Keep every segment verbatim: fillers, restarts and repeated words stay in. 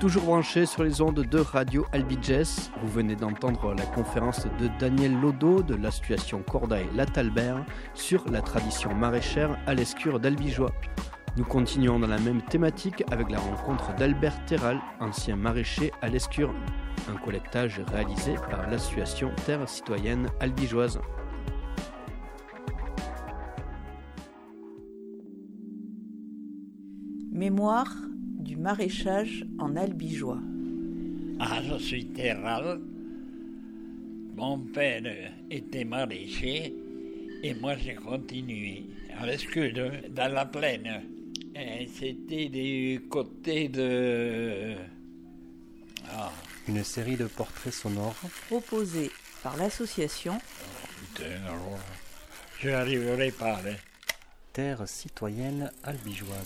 toujours branché sur les ondes de Radio Albiges. Vous venez d'entendre la conférence de Daniel Lodo de l'association Cordaille-Latalbert sur la tradition maraîchère à l'escure d'Albigeois. Nous continuons dans la même thématique avec la rencontre d'Albert Terral, ancien maraîcher à l'escure. Un collectage réalisé par l'association Terre citoyenne albigeoise. Mémoire du maraîchage en albigeois. Ah, je suis Terral. Mon père était maraîcher et moi j'ai continué à l'escude, dans la plaine. Et c'était du côté de... Ah. Une série de portraits sonores proposés par l'association Putain, je n'arriverai pas là. Terre citoyenne albigeoise.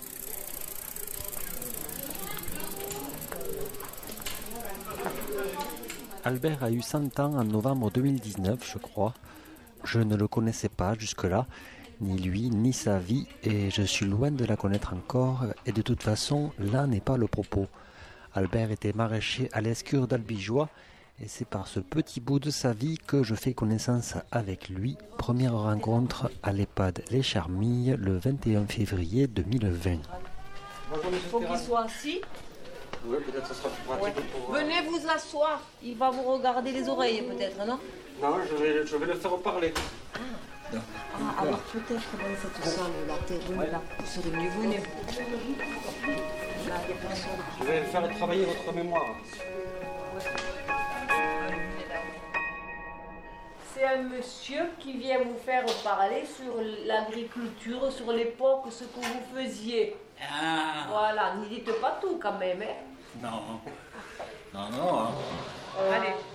Albert a eu cent ans en novembre deux mille dix-neuf, je crois. Je ne le connaissais pas jusque-là, ni lui, ni sa vie, et je suis loin de la connaître encore, et de toute façon, là n'est pas le propos. Albert était maraîcher à l'escure d'Albigeois, et c'est par ce petit bout de sa vie que je fais connaissance avec lui. Première rencontre à l'EHPAD Les Charmilles, le vingt et un février deux mille vingt. Il faut qu'il soit assis. Oui, peut-être que ce sera plus pratique Ouais. pour... Venez vous asseoir. Il va vous regarder les oreilles peut-être, non? Non, je vais, je vais le faire parler. Ah, ah alors peut-être dans cette salle là, venez là, vous serez mieux, venez. Là, il y a personne. Je vais faire travailler votre mémoire. C'est un monsieur qui vient vous faire parler sur l'agriculture, sur l'époque, ce que vous faisiez. Ah. Voilà, n'y dites pas tout quand même. Hein. Non. Non, non. Allez.